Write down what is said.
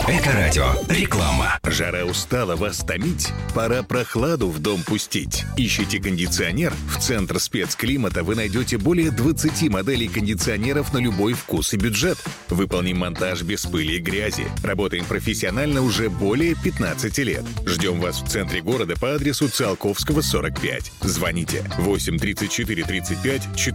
Эко-радио. Реклама. Жара устала вас томить? Пора прохладу в дом пустить. Ищите кондиционер? В Центр спецклимата вы найдете более 20 моделей кондиционеров на любой вкус и бюджет. Выполним монтаж без пыли и грязи. Работаем профессионально уже более 15 лет. Ждем вас в центре города по адресу Циолковского, 45. Звоните 8 34 35 14